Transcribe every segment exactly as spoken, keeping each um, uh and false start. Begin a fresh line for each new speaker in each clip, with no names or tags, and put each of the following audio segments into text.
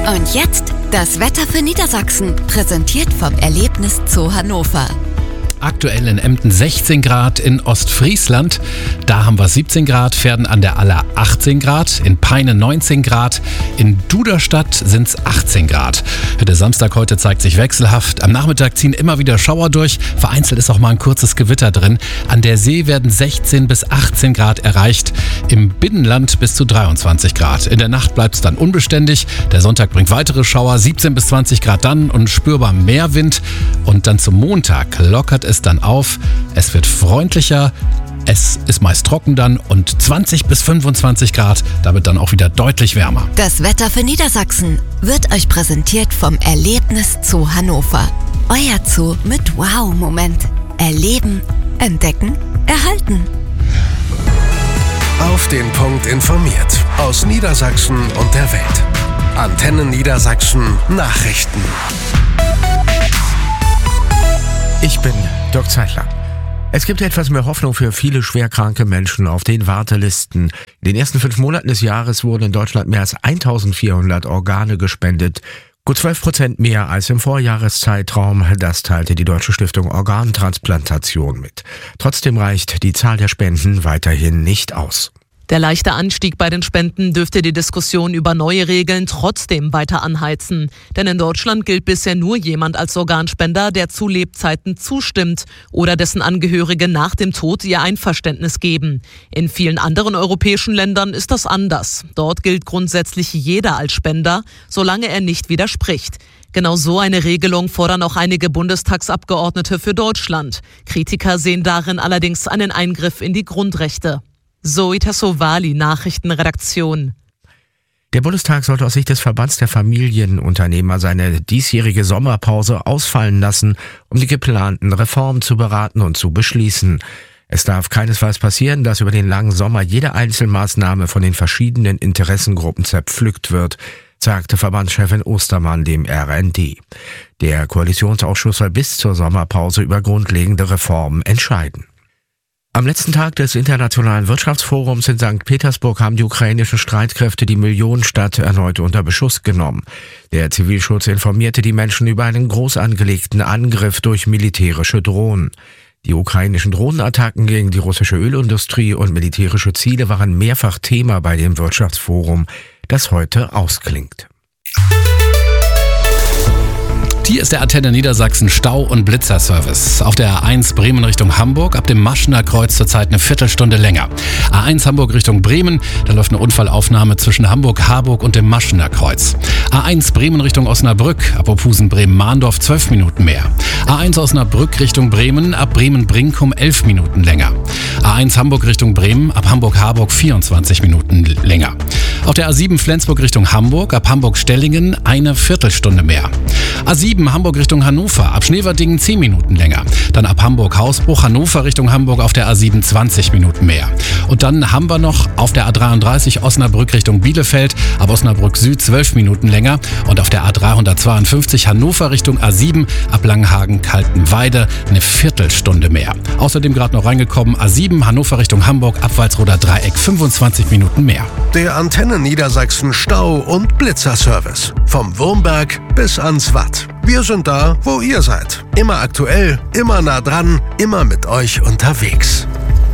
Und jetzt das Wetter für Niedersachsen, präsentiert vom Erlebnis Zoo Hannover.
Aktuell in Emden sechzehn Grad, in Ostfriesland, da haben wir siebzehn Grad, Verden an der Aller achtzehn Grad, in Peine neunzehn Grad, in Duderstadt sind es achtzehn Grad. Der Samstag heute zeigt sich wechselhaft, am Nachmittag ziehen immer wieder Schauer durch, vereinzelt ist auch mal ein kurzes Gewitter drin. An der See werden sechzehn bis achtzehn Grad erreicht, im Binnenland bis zu dreiundzwanzig Grad. In der Nacht bleibt es dann unbeständig, der Sonntag bringt weitere Schauer, siebzehn bis zwanzig Grad dann und spürbar mehr Wind. Und dann zum Montag lockert es dann auf, es wird freundlicher, es ist meist trocken dann und zwanzig bis fünfundzwanzig Grad, damit dann auch wieder deutlich wärmer.
Das Wetter für Niedersachsen wird euch präsentiert vom Erlebnis Zoo Hannover. Euer Zoo mit Wow-Moment. Erleben, entdecken, erhalten.
Auf den Punkt informiert. Aus Niedersachsen und der Welt. Antenne Niedersachsen Nachrichten.
Ich bin Dirk Zeitler. Es gibt etwas mehr Hoffnung für viele schwerkranke Menschen auf den Wartelisten. In den ersten fünf Monaten des Jahres wurden in Deutschland mehr als eintausendvierhundert Organe gespendet. Gut zwölf Prozent mehr als im Vorjahreszeitraum. Das teilte die Deutsche Stiftung Organtransplantation mit. Trotzdem reicht die Zahl der Spenden weiterhin nicht aus.
Der leichte Anstieg bei den Spenden dürfte die Diskussion über neue Regeln trotzdem weiter anheizen. Denn in Deutschland gilt bisher nur jemand als Organspender, der zu Lebzeiten zustimmt oder dessen Angehörige nach dem Tod ihr Einverständnis geben. In vielen anderen europäischen Ländern ist das anders. Dort gilt grundsätzlich jeder als Spender, solange er nicht widerspricht. Genau so eine Regelung fordern auch einige Bundestagsabgeordnete für Deutschland. Kritiker sehen darin allerdings einen Eingriff in die Grundrechte. Zoe Tassovali, Nachrichtenredaktion.
Der Bundestag sollte aus Sicht des Verbands der Familienunternehmer seine diesjährige Sommerpause ausfallen lassen, um die geplanten Reformen zu beraten und zu beschließen. Es darf keinesfalls passieren, dass über den langen Sommer jede Einzelmaßnahme von den verschiedenen Interessengruppen zerpflückt wird, sagte Verbandschefin Ostermann dem R N D. Der Koalitionsausschuss soll bis zur Sommerpause über grundlegende Reformen entscheiden. Am letzten Tag des Internationalen Wirtschaftsforums in Sankt Petersburg haben die ukrainischen Streitkräfte die Millionenstadt erneut unter Beschuss genommen. Der Zivilschutz informierte die Menschen über einen groß angelegten Angriff durch militärische Drohnen. Die ukrainischen Drohnenattacken gegen die russische Ölindustrie und militärische Ziele waren mehrfach Thema bei dem Wirtschaftsforum, das heute ausklingt.
Hier ist der Antenne Niedersachsen Stau- und Blitzerservice. Auf der A eins Bremen Richtung Hamburg, ab dem Maschener Kreuz zurzeit eine Viertelstunde länger. A eins Hamburg Richtung Bremen, da läuft eine Unfallaufnahme zwischen Hamburg, Harburg und dem Maschener Kreuz. A eins Bremen Richtung Osnabrück, ab Opusen Bremen-Mahndorf zwölf Minuten mehr. A eins Osnabrück Richtung Bremen, ab Bremen-Brinkum elf Minuten länger. A eins Hamburg Richtung Bremen, ab Hamburg-Harburg vierundzwanzig Minuten länger. Auf der A sieben Flensburg Richtung Hamburg, ab Hamburg-Stellingen eine Viertelstunde mehr. A sieben Hamburg Richtung Hannover, ab Schneverdingen zehn Minuten länger. Dann ab Hamburg-Hausbruch, Hannover Richtung Hamburg auf der A sieben zwanzig Minuten mehr. Und dann haben wir noch auf der A dreiunddreißig Osnabrück Richtung Bielefeld, ab Osnabrück Süd zwölf Minuten länger. Und auf der A dreihundertzweiundfünfzig Hannover Richtung A sieben, ab Langenhagen-Kaltenweide eine Viertelstunde mehr. Außerdem gerade noch reingekommen, A sieben Hannover Richtung Hamburg, ab Walsroder Dreieck fünfundzwanzig Minuten mehr.
Der Antenne Niedersachsen Stau- und Blitzerservice. Vom Wurmberg bis ans Watt. Wir sind da, wo ihr seid. Immer aktuell, immer nah dran, immer mit euch unterwegs.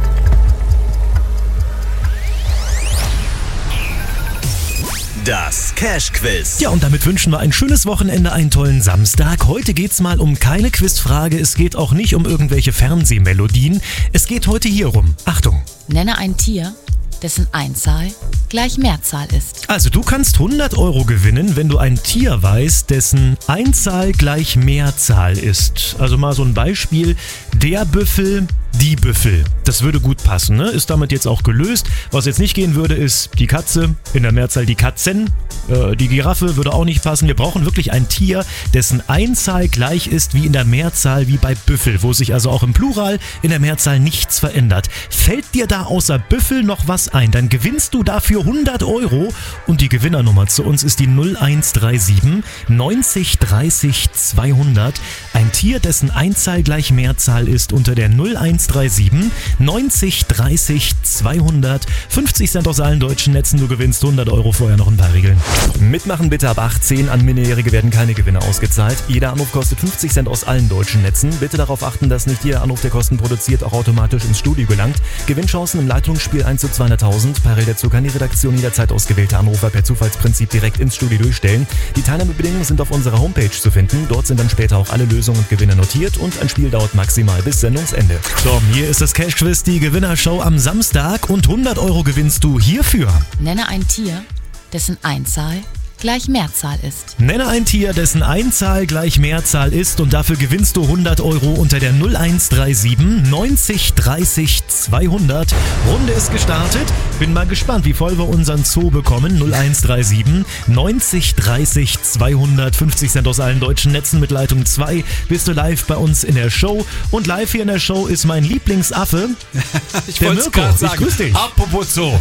Das Cash-Quiz.
Ja, und damit wünschen wir ein schönes Wochenende, einen tollen Samstag. Heute geht's mal um keine Quizfrage. Es geht auch nicht um irgendwelche Fernsehmelodien. Es geht heute hier rum. Achtung.
Nenne ein Tier, dessen Einzahl gleich Mehrzahl ist.
Also du kannst hundert Euro gewinnen, wenn du ein Tier weißt, dessen Einzahl gleich Mehrzahl ist. Also mal so ein Beispiel. Der Büffel, die Büffel. Das würde gut passen, ne? Ist damit jetzt auch gelöst. Was jetzt nicht gehen würde, ist die Katze, in der Mehrzahl die Katzen. Äh, die Giraffe würde auch nicht passen. Wir brauchen wirklich ein Tier, dessen Einzahl gleich ist wie in der Mehrzahl, wie bei Büffel, wo sich also auch im Plural in der Mehrzahl nichts verändert. Fällt dir da außer Büffel noch was ein, dann gewinnst du dafür hundert Euro. Und die Gewinnernummer zu uns ist die null eins drei sieben neunzig dreißig zweihundert. Ein Tier, dessen Einzahl gleich Mehrzahl ist, unter der null eins drei sieben neunzig dreißig zweihundert. fünfzig Cent aus allen deutschen Netzen, du gewinnst hundert Euro, vorher noch ein paar Regeln. Mitmachen bitte ab achtzehn. An Minderjährige werden keine Gewinne ausgezahlt. Jeder Anruf kostet fünfzig Cent aus allen deutschen Netzen. Bitte darauf achten, dass nicht jeder Anruf, der Kosten produziert, auch automatisch ins Studio gelangt. Gewinnchancen im Leitungsspiel eins zu zweihunderttausend. Parallel dazu kann die Redaktion jederzeit ausgewählte Anrufer per Zufallsprinzip direkt ins Studio durchstellen. Die Teilnahmebedingungen sind auf unserer Homepage zu finden. Dort sind dann später auch alle Lösungen und Gewinne notiert und ein Spiel dauert maximal bis Sendungsende. So, hier ist das Cash Quiz, die Gewinnershow am Samstag und hundert Euro gewinnst du hierfür.
Nenne ein Tier, dessen Einzahl gleich Mehrzahl ist.
Nenne ein Tier, dessen Einzahl gleich Mehrzahl ist und dafür gewinnst du hundert Euro unter der null eins drei sieben neunzig dreißig zweihundert. Runde ist gestartet. Bin mal gespannt, wie voll wir unseren Zoo bekommen. null eins drei sieben neunzig dreißig zweihundert. fünfzig Cent aus allen deutschen Netzen mit Leitung zwei. Bist du live bei uns in der Show. Und live hier in der Show ist mein Lieblingsaffe.
Ich
der
wollte es
Mirko.
gerade sagen.
Ich grüß dich.
Apropos Zoo.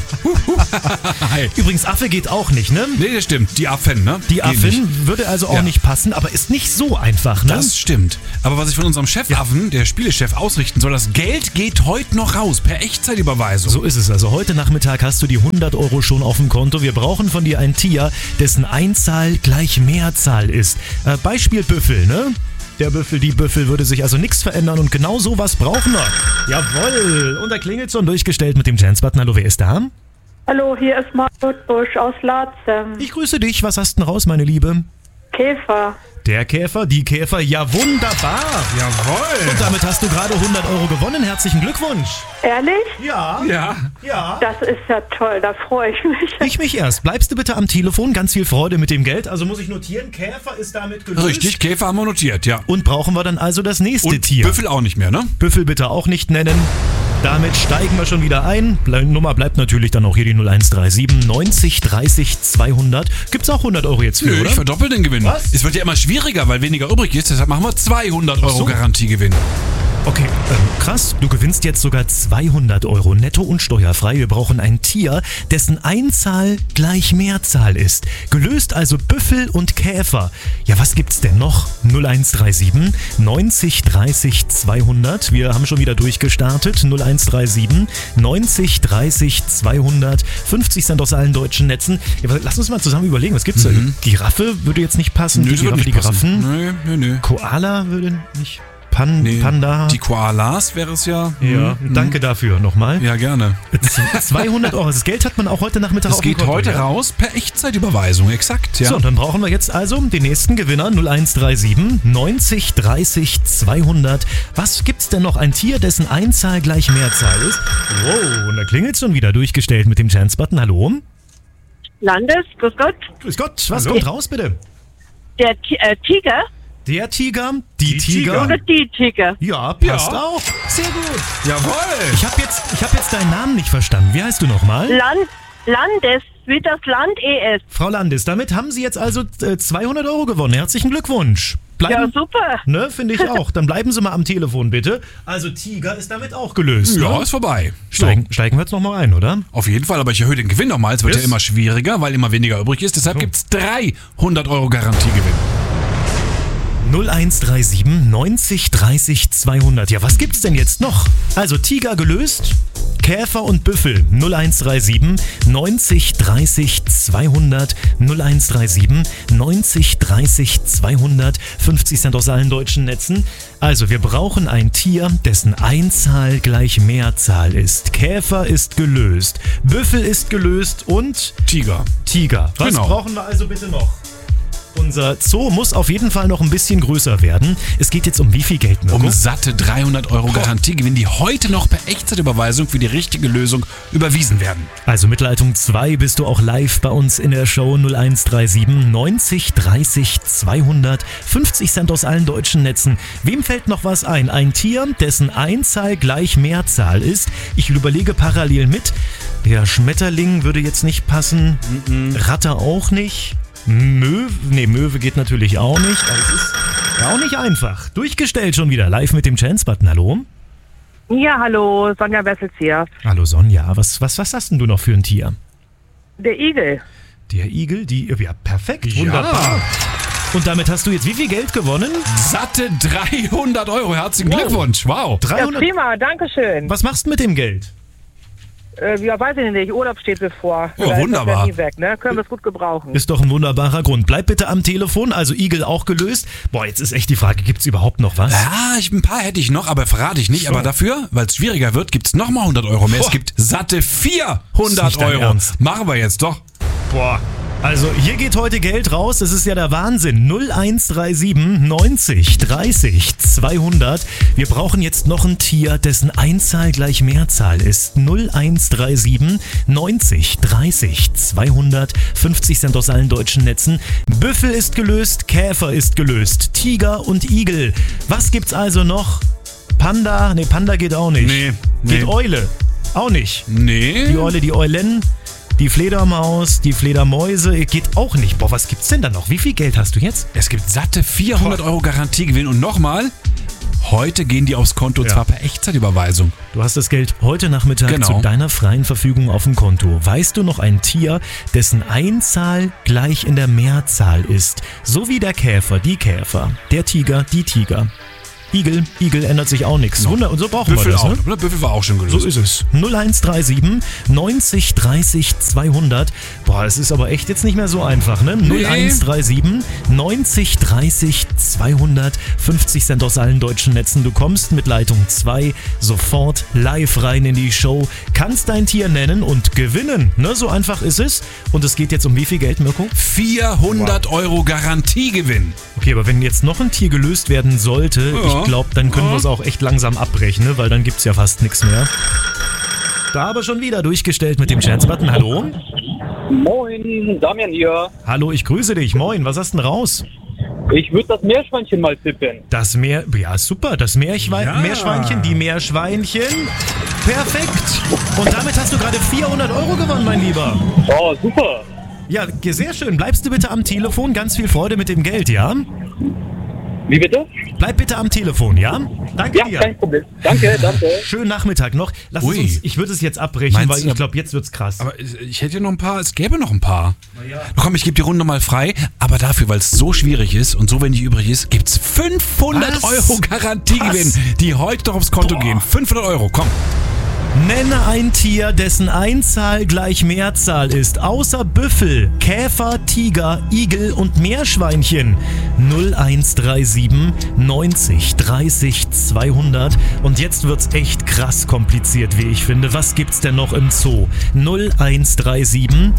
Hi.
Übrigens, Affe geht auch nicht, ne?
Nee, das stimmt. Die Affen, ne?
Die
Geht
Affin
nicht.
würde also auch
Ja.
nicht passen, aber ist nicht so einfach, ne?
Das stimmt. Aber was ich von unserem Chefaffen, der Spielechef, ausrichten soll, das Geld geht heute noch raus, per Echtzeitüberweisung.
So ist es. Also heute Nachmittag hast du die hundert Euro schon auf dem Konto. Wir brauchen von dir ein Tier, dessen Einzahl gleich Mehrzahl ist. Äh, Beispiel Büffel, ne? Der Büffel, die Büffel würde sich also nichts verändern und genau sowas brauchen wir. Jawohl. Und da klingelt schon durchgestellt mit dem Chance-Button. Hallo, wer ist da?
Hallo, hier ist Margot Busch aus Larzem.
Ich grüße dich. Was hast denn raus, meine Liebe?
Käfer.
Der Käfer, die Käfer. Ja, wunderbar.
Jawohl.
Und damit hast du gerade hundert Euro gewonnen. Herzlichen Glückwunsch.
Ehrlich?
Ja.
Ja.
Ja.
Das ist ja toll, da freue ich mich.
Ich mich erst. Bleibst du bitte am Telefon? Ganz viel Freude mit dem Geld. Also muss ich notieren, Käfer ist damit gelöst.
Richtig, Käfer haben wir notiert, ja.
Und brauchen wir dann also das nächste
Und
Tier.
Büffel auch nicht mehr, ne?
Büffel bitte auch nicht nennen. Damit steigen wir schon wieder ein. Ble- Nummer bleibt natürlich dann auch hier die null eins drei sieben neunzig dreißig zweihundert. Gibt's auch hundert Euro jetzt für,
Nö,
oder?
ich verdoppel den Gewinn.
Was?
Es wird ja immer schwieriger, weil weniger übrig ist. Deshalb machen wir zweihundert Euro
so.
Garantiegewinn.
Okay, ähm, krass. Du gewinnst jetzt sogar zweihundert Euro netto und steuerfrei. Wir brauchen ein Tier, dessen Einzahl gleich Mehrzahl ist. Gelöst also Büffel und Käfer. Ja, was gibt's denn noch? null eins drei sieben neunzig dreißig zweihundert. Wir haben schon wieder durchgestartet. null eins drei sieben neunzig dreißig zweihundert. fünfzig Cent aus allen deutschen Netzen. Ja, lass uns mal zusammen überlegen, was gibt's
Mhm.
da? Giraffe würde jetzt nicht passen.
Nö,
die
das wird
Giraffe, die
nicht passen.
Giraffen.
Nö, nö, nö.
Koala würde nicht. Pan,
Nee,
Panda.
Die Koalas wäre es ja.
Ja,
Mhm.
danke dafür nochmal.
Ja, gerne.
zweihundert Euro. Das Geld hat man auch heute Nachmittag
Das
auf dem
geht
Konto,
heute
ja?
raus per Echtzeitüberweisung, exakt, ja.
So, und dann brauchen wir jetzt also den nächsten Gewinner. null eins drei sieben neunzig dreißig zweihundert. Was gibt's denn noch? Ein Tier, dessen Einzahl gleich Mehrzahl ist? Wow, und da klingelt's schon wieder durchgestellt mit dem Chance-Button. Hallo?
Landes, grüß Gott.
Grüß Gott, was
Hallo.
kommt raus bitte?
Der Ti- äh, Tiger
Der Tiger, die,
Die
Tiger.
oder die Tiger?
Ja, passt
Ja.
auch. Sehr gut.
Jawohl.
Ich habe jetzt, ich hab jetzt deinen Namen nicht verstanden. Wie heißt du nochmal?
Land, Landes, wie das Land E S.
Frau Landes, damit haben Sie jetzt also äh, zweihundert Euro gewonnen. Herzlichen Glückwunsch.
Ja,
Bleiben,
super.
ne, finde ich auch. Dann bleiben Sie mal am Telefon, bitte. Also Tiger ist damit auch gelöst.
Ja,
ne?
ist vorbei. So,
Steigen, steigen wir jetzt nochmal ein, oder?
auf jeden Fall, aber ich erhöhe den Gewinn nochmal. Es wird
Yes.
ja immer schwieriger, weil immer weniger übrig ist. Deshalb gibt's dreihundert Euro Garantiegewinn.
null eins drei sieben neunzig dreißig zweihundert. Ja, was gibt's denn jetzt noch? Also Tiger gelöst, Käfer und Büffel. null eins drei sieben neunzig dreißig zweihundert. null eins drei sieben neunzig dreißig zweihundert. fünfzig Cent aus allen deutschen Netzen. Also wir brauchen ein Tier, dessen Einzahl gleich Mehrzahl ist. Käfer ist gelöst, Büffel ist gelöst und
Tiger.
Tiger. Was
Genau.
brauchen wir also bitte noch? Unser Zoo muss auf jeden Fall noch ein bisschen größer werden. Es geht jetzt um wie viel Geld, Mirko?
Um satte dreihundert Euro Garantiegewinn, die heute noch per Echtzeitüberweisung für die richtige Lösung überwiesen werden.
Also mit Leitung zwei bist du auch live bei uns in der Show. null eins drei sieben neunzig dreißig zweihundert. fünfzig Cent aus allen deutschen Netzen. Wem fällt noch was ein? Ein Tier, dessen Einzahl gleich Mehrzahl ist. Ich überlege parallel mit. Der Schmetterling würde jetzt nicht passen. Ratte auch nicht. Möwe, nee, Möwe geht natürlich auch nicht. Aber es ist ja auch nicht einfach. Durchgestellt schon wieder. Live mit dem Chance-Button. Hallo?
Ja, hallo, Sonja Wessels hier.
Hallo Sonja. Was, was, was hast denn du noch für ein Tier?
Der Igel.
Der Igel, die, ja, perfekt.
Ja.
Wunderbar. Und damit hast du jetzt wie viel Geld gewonnen?
Satte dreihundert Euro. Herzlichen Glückwunsch. Wow.
Ja,
dreihundert.
prima, danke schön.
Was machst du mit dem Geld?
Äh, ja, weiß ich nicht. Urlaub steht bevor.
Oh,
Da ist
wunderbar.
das ja nie weg, ne? Können wir es gut gebrauchen.
Ist doch ein wunderbarer Grund. Bleib bitte am Telefon, also Igel auch gelöst. Boah, jetzt ist echt die Frage, gibt's überhaupt noch was?
Ja, ich, ein paar hätte ich noch, aber verrate ich nicht.
So.
Aber dafür, weil es schwieriger wird, gibt's nochmal hundert Euro mehr.
Boah.
Es gibt satte
Ist
vierhundert
nicht dein
Euro.
Ernst.
Machen wir jetzt doch.
Boah. Also hier geht heute Geld raus, das ist ja der Wahnsinn. null eins drei sieben neunzig dreißig zweihundert. Wir brauchen jetzt noch ein Tier, dessen Einzahl gleich Mehrzahl ist. null eins drei sieben neunzig dreißig zweihundert. fünfzig Cent aus allen deutschen Netzen. Büffel ist gelöst, Käfer ist gelöst, Tiger und Igel. Was gibt's also noch? Panda? Nee, Panda geht auch nicht.
Nee,
Geht
nee.
Eule? Auch nicht.
Nee.
Die Eule, die Eulen, die Fledermaus, die Fledermäuse, geht auch nicht. Boah, was gibt's denn da noch? Wie viel Geld hast du jetzt?
Es gibt satte vierhundert Euro Garantiegewinn. Und nochmal, heute gehen die aufs Konto,
Ja.
zwar per Echtzeitüberweisung.
Du hast das Geld heute Nachmittag
Genau.
zu deiner freien Verfügung auf dem Konto. Weißt du noch ein Tier, dessen Einzahl gleich in der Mehrzahl ist? So wie der Käfer, die Käfer, der Tiger, die Tiger. Igel, Igel ändert sich auch nichts. Wunder, und so brauchen
Büffel
wir das,
auch.
ne?
Ne? Büffel war auch schon gelöst.
So ist es. null eins drei sieben neunzig dreißig zweihundert. Boah, es ist aber echt jetzt nicht mehr so einfach, ne? null eins drei sieben neunzig dreißig zweihundert. fünfzig Cent aus allen deutschen Netzen. Du kommst mit Leitung zwei sofort live rein in die Show, kannst dein Tier nennen und gewinnen. Ne? So einfach ist es. Und es geht jetzt um wie viel Geld, Mirko?
vierhundert Euro Garantiegewinn.
Okay, aber wenn jetzt noch ein Tier gelöst werden sollte,
Ja.
ich glaube, dann können
Ja.
wir es auch echt langsam abbrechen, ne? Weil dann gibt's ja fast nichts mehr. Da aber schon wieder durchgestellt mit dem Chance-Button. Hallo?
Moin, Damian hier.
Hallo, ich grüße dich. Moin, was hast denn raus?
Ich würde das Meerschweinchen mal tippen.
Das Meer... Ja, super. Das Meerschwein,
Ja.
Meerschweinchen, die Meerschweinchen. Perfekt. Und damit hast du gerade vierhundert Euro gewonnen, mein Lieber.
Oh, super.
Ja, sehr schön. Bleibst du bitte am Telefon. Ganz viel Freude mit dem Geld, ja?
Wie bitte?
Bleib bitte am Telefon, ja? Danke
Ja,
dir.
kein Problem. Danke, danke.
Schönen Nachmittag noch. Lass es
Ui.
uns, ich würde es jetzt abbrechen,
Meinst
weil
du-
ich glaube, jetzt wird's krass.
Aber ich hätte noch ein paar, es gäbe noch ein paar. Na komm, ich gebe die Runde nochmal frei. Aber dafür, weil es so schwierig ist und so wenig übrig ist, gibt's fünfhundert
Was?
Euro Garantiegewinn,
Was?
die heute doch aufs Konto
Boah.
gehen. fünfhundert Euro, komm.
Nenne ein Tier, dessen Einzahl gleich Mehrzahl ist, außer Büffel, Käfer, Tiger, Igel und Meerschweinchen. null eins drei sieben neunzig dreißig zweihundert. Und jetzt wird's echt krass kompliziert, wie ich finde. Was gibt's denn noch im Zoo? null eins drei sieben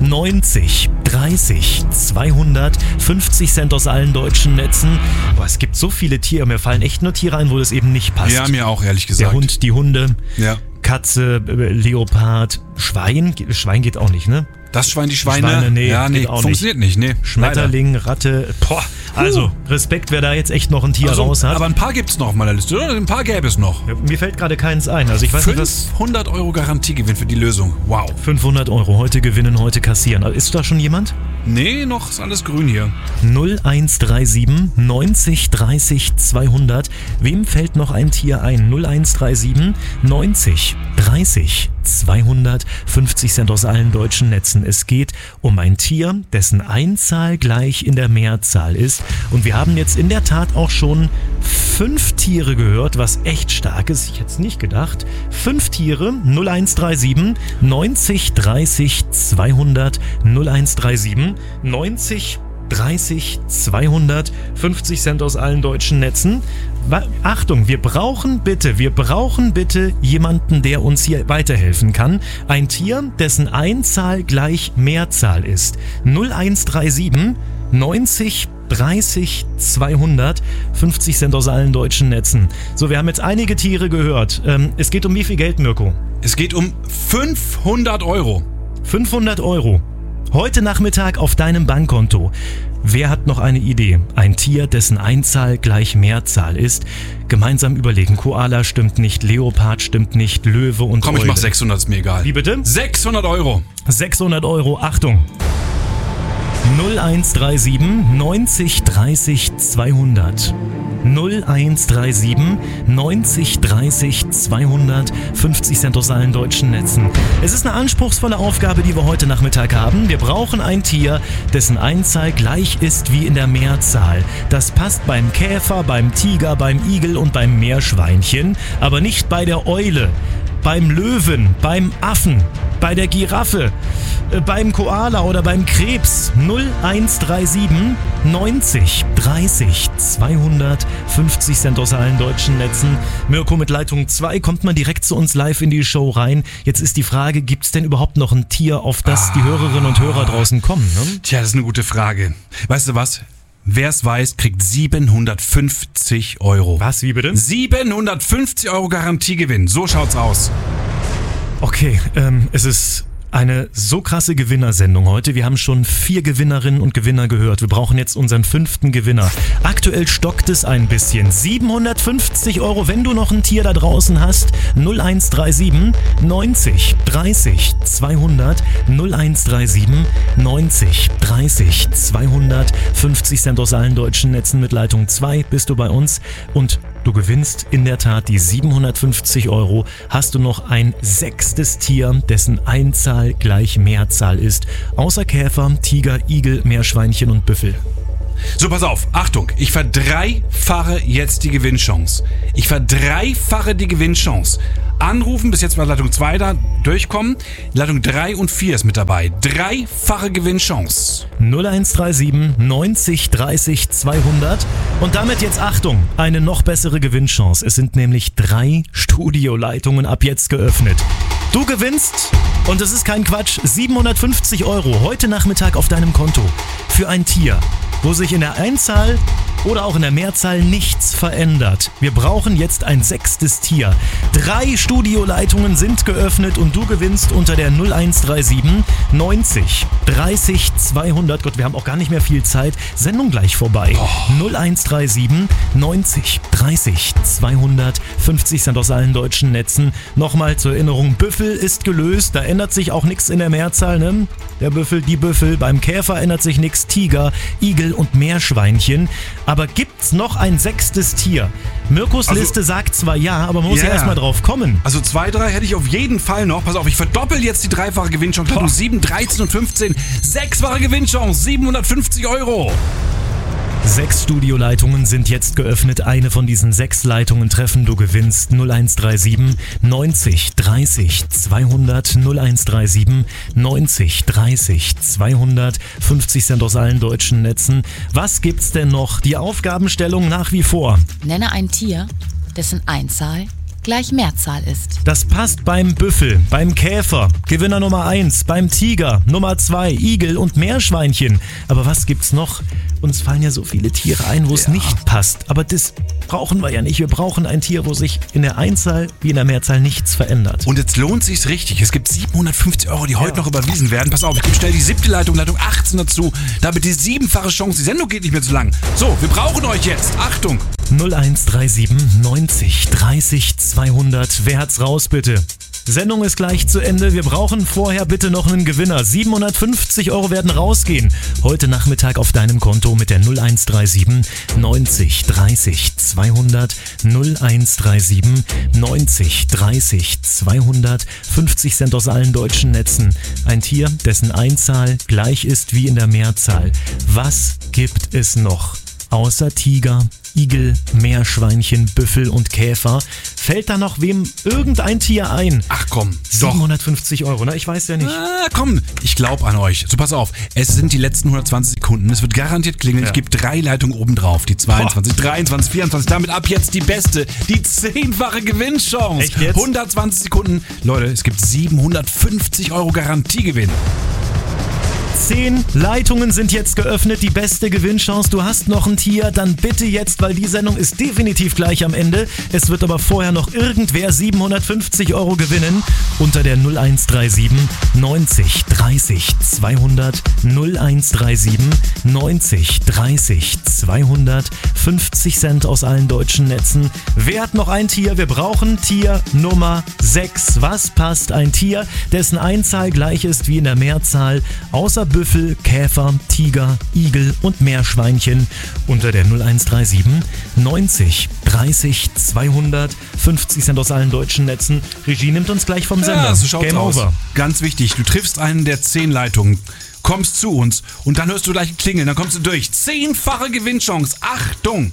neunzig dreißig zweihundert. fünfzig Cent aus allen deutschen Netzen. Boah, es gibt so viele Tiere. Mir fallen echt nur Tiere ein, wo das eben nicht passt.
Ja, mir auch, ehrlich
Der
gesagt.
Hund, die Hunde.
Ja.
Katze, äh, Leopard, Schwein. Schwein geht auch nicht, ne?
Das Schwein, die Schweine.
Schweine, nee,
ja, nee,
geht auch
funktioniert nicht, nee.
Schmetterling, Ratte. Boah, also Respekt, wer da jetzt echt noch ein Tier
Also,
raus hat.
aber ein paar gibt's noch auf meiner Liste, oder? Ein paar gäbe es noch.
Mir fällt gerade keins ein. Also ich weiß nicht, was...
fünfhundert Euro Garantiegewinn für die Lösung. Wow.
fünfhundert Euro heute gewinnen, heute kassieren. Ist da schon jemand?
Nee, noch ist alles grün hier.
null eins drei sieben neunzig dreißig zweihundert. Wem fällt noch ein Tier ein? null eins drei sieben neunzig dreißig zweihundert. fünfzig Cent aus allen deutschen Netzen. Es geht um ein Tier, dessen Einzahl gleich in der Mehrzahl ist. Und wir haben jetzt in der Tat auch schon fünf Tiere gehört, was echt stark ist. Ich hätte es nicht gedacht. Fünf Tiere, null eins drei sieben neunzig dreißig zweihundert. null eins drei sieben neunzig dreißig zweihundert. fünfzig Cent aus allen deutschen Netzen. Wa- Achtung, wir brauchen bitte, wir brauchen bitte jemanden, der uns hier weiterhelfen kann. Ein Tier, dessen Einzahl gleich Mehrzahl ist. null eins drei sieben neunzig dreißig zweihundert. fünfzig Cent aus allen deutschen Netzen. So, wir haben jetzt einige Tiere gehört. Ähm, es geht um wie viel Geld, Mirko?
Es geht um fünfhundert Euro.
fünfhundert Euro. Heute Nachmittag auf deinem Bankkonto. Wer hat noch eine Idee? Ein Tier, dessen Einzahl gleich Mehrzahl ist. Gemeinsam überlegen. Koala stimmt nicht, Leopard stimmt nicht, Löwe und
Komm, ich
Eule.
mach sechshundert, ist mir egal.
Wie bitte?
sechshundert Euro.
sechshundert Euro. Achtung. null eins drei sieben neunzig dreißig zweihundert. null eins drei sieben neunzig dreißig zweihundert. fünfzig Cent aus allen deutschen Netzen. Es ist eine anspruchsvolle Aufgabe, die wir heute Nachmittag haben. Wir brauchen ein Tier, dessen Einzahl gleich ist wie in der Mehrzahl. Das passt beim Käfer, beim Tiger, beim Igel und beim Meerschweinchen, aber nicht bei der Eule. beim Löwen, beim Affen, bei der Giraffe, äh, beim Koala oder beim Krebs. null eins drei sieben neunzig dreißig zweihundertfünfzig Cent aus allen deutschen Netzen. Mirko mit Leitung zwei, kommt man direkt zu uns live in die Show rein. Jetzt ist die Frage, gibt es denn überhaupt noch ein Tier, auf das ah. die Hörerinnen und Hörer draußen kommen? Ne?
Tja, das ist eine gute Frage. Weißt du was? Wer es weiß, kriegt siebenhundertfünfzig Euro.
Was, wie bitte?
siebenhundertfünfzig Euro Garantiegewinn. So schaut's aus.
Okay, ähm, es ist eine so krasse Gewinnersendung heute. Wir haben schon vier Gewinnerinnen und Gewinner gehört. Wir brauchen jetzt unseren fünften Gewinner. Aktuell stockt es ein bisschen. siebenhundertfünfzig Euro, wenn du noch ein Tier da draußen hast. null eins drei sieben neunzig dreißig zweihundert. null eins drei sieben neunzig dreißig zweihundertfünfzig Cent aus allen deutschen Netzen mit Leitung zwei bist du bei uns. Und du gewinnst in der Tat die siebenhundertfünfzig Euro. Hast du noch ein sechstes Tier, dessen Einzahl gleich Mehrzahl ist. Außer Käfer, Tiger, Igel, Meerschweinchen und Büffel.
So, pass auf. Achtung, ich verdreifache jetzt die Gewinnchance. Ich verdreifache die Gewinnchance. Anrufen, bis jetzt war Leitung zwei da, durchkommen. Leitung drei und vier ist mit dabei. Dreifache Gewinnchance.
null eins drei sieben neunzig dreißig zweihundert. Und damit jetzt Achtung, eine noch bessere Gewinnchance. Es sind nämlich drei Studioleitungen ab jetzt geöffnet. Du gewinnst, und es ist kein Quatsch, siebenhundertfünfzig Euro heute Nachmittag auf deinem Konto für ein Tier, wo sich in der Einzahl oder auch in der Mehrzahl nichts verändert. Wir brauchen jetzt ein sechstes Tier. Drei Studioleitungen sind geöffnet und du gewinnst unter der null eins drei sieben neunzig dreißig zweihundert. Gott, wir haben auch gar nicht mehr viel Zeit. Sendung gleich vorbei. Oh. null eins drei sieben neunzig dreißig zweihundertfünfzig Cent aus allen deutschen Netzen. Nochmal zur Erinnerung, Büffel ist gelöst. Da ändert sich auch nichts in der Mehrzahl, ne? Der Büffel, die Büffel. Beim Käfer ändert sich nichts. Tiger, Igel und Meerschweinchen. Aber gibt's noch ein sechstes Tier? Mirkos also, Liste sagt zwar ja, aber man muss yeah. ja erstmal drauf kommen.
Also zwei, drei hätte ich auf jeden Fall noch. Pass auf, ich verdoppel jetzt die dreifache Gewinnchance. Leitung sieben, dreizehn und fünfzehn. Sechsfache Gewinnchance, siebenhundertfünfzig Euro.
Sechs Studioleitungen sind jetzt geöffnet. Eine von diesen sechs Leitungen treffen. Du gewinnst null eins drei sieben neunzig dreißig zweihundert. null eins drei sieben neunzig dreißig zweihundert. fünfzig Cent aus allen deutschen Netzen. Was gibt's denn noch? Die Aufgabenstellung nach wie vor.
Nenne ein Tier, dessen Einzahl gleich Mehrzahl ist.
Das passt beim Büffel, beim Käfer, Gewinner Nummer eins, beim Tiger, Nummer zwei, Igel und Meerschweinchen. Aber was gibt's noch? Uns fallen ja so viele Tiere ein, wo es ja. nicht passt. Aber das brauchen wir ja nicht. Wir brauchen ein Tier, wo sich in der Einzahl wie in der Mehrzahl nichts verändert.
Und jetzt lohnt sich's richtig. Es gibt siebenhundertfünfzig Euro, die ja. heute noch überwiesen werden. Pass auf, ich gebe schnell die siebte Leitung, Leitung achtzehn dazu. Damit die siebenfache Chance. Die Sendung geht nicht mehr zu lang. So, wir brauchen euch jetzt. Achtung!
null eins drei sieben neunzig dreißig zweihundert. Wer hat's raus, bitte? Sendung ist gleich zu Ende. Wir brauchen vorher bitte noch einen Gewinner. siebenhundertfünfzig Euro werden rausgehen. Heute Nachmittag auf deinem Konto mit der null eins drei sieben neunzig dreißig zweihundert. null eins drei sieben neunzig dreißig zweihundert. fünfzig Cent aus allen deutschen Netzen. Ein Tier, dessen Einzahl gleich ist wie in der Mehrzahl. Was gibt es noch? Außer Tiger, Igel, Meerschweinchen, Büffel und Käfer. Fällt da noch wem irgendein Tier ein?
Ach komm,
siebenhundertfünfzig Euro, ne? Ich weiß ja nicht.
Ah, komm, ich glaube an euch. So, pass auf, es sind die letzten hundertzwanzig Sekunden. Es wird garantiert klingeln. Ja. Ich gebe drei Leitungen oben drauf. Die zweiundzwanzig, Boah. dreiundzwanzig, vierundzwanzig. Damit ab jetzt die beste, die zehnfache Gewinnchance.
Echt jetzt?
hundertzwanzig Sekunden. Leute, es gibt siebenhundertfünfzig Euro Garantiegewinn.
Zehn Leitungen sind jetzt geöffnet, die beste Gewinnchance. Du hast noch ein Tier, dann bitte jetzt, weil die Sendung ist definitiv gleich am Ende. Es wird aber vorher noch irgendwer siebenhundertfünfzig Euro gewinnen. Unter der null eins drei sieben neunzig dreißig zweihundert. null eins drei sieben neunzig dreißig zweihundert. fünfzig Cent aus allen deutschen Netzen. Wer hat noch ein Tier? Wir brauchen Tier Nummer sechs. Was passt? Ein Tier, dessen Einzahl gleich ist wie in der Mehrzahl. Außer Büffel, Käfer, Tiger, Igel und Meerschweinchen unter der null eins drei sieben neunzig dreißig zweihundert. fünfzig Cent aus allen deutschen Netzen. Regie nimmt uns gleich vom Sender.
Ja, so schaut's
Game
aus.
over.
Ganz wichtig, du triffst einen der zehn Leitungen, kommst zu uns und dann hörst du gleich klingeln, dann kommst du durch. Zehnfache Gewinnchance. Achtung!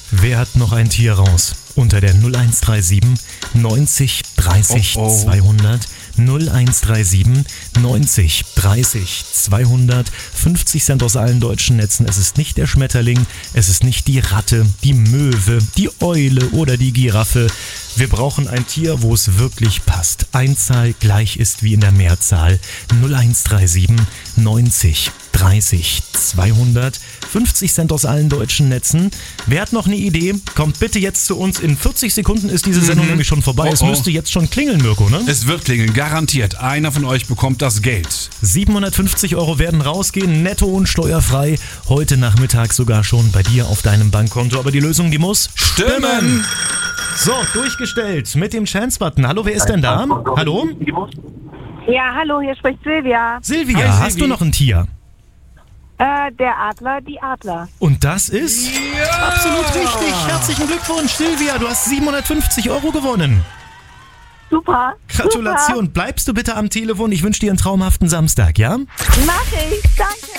Wer hat noch ein Tier raus? Unter der null eins drei sieben neunzig dreißig
Oh, oh.
zweihundert null eins drei sieben neunzig dreißig zweihundert. fünfzig Cent aus allen deutschen Netzen. Es ist nicht der Schmetterling, es ist nicht die Ratte, die Möwe, die Eule oder die Giraffe. Wir brauchen ein Tier, wo es wirklich passt. Einzahl gleich ist wie in der Mehrzahl. null eins drei sieben neunzig dreißig zweihundert. fünfzig Cent aus allen deutschen Netzen. Wer hat noch eine Idee? Kommt bitte jetzt zu uns. In vierzig Sekunden ist diese Sendung
Mhm.
nämlich schon vorbei.
Oh,
Es
oh.
müsste jetzt schon klingeln, Mirko, ne?
Es wird klingeln, garantiert. Einer von euch bekommt das Geld.
siebenhundertfünfzig Euro werden rausgehen, netto und steuerfrei. Heute Nachmittag sogar schon bei dir auf deinem Bankkonto. Aber die Lösung, die muss
Stimmen!
So, durchgestellt mit dem Chance-Button. Hallo, wer ist denn da? Hallo?
Ja, hallo, hier spricht Silvia.
Silvia,
Hi,
hast
Silvi.
du noch ein Tier?
Äh, der Adler, die Adler.
Und das ist absolut richtig. Herzlichen Glückwunsch, Silvia. Du hast siebenhundertfünfzig Euro gewonnen.
Super.
Gratulation. Bleibst du bitte am Telefon. Ich wünsche dir einen traumhaften Samstag, ja?
Super. Mach ich, danke.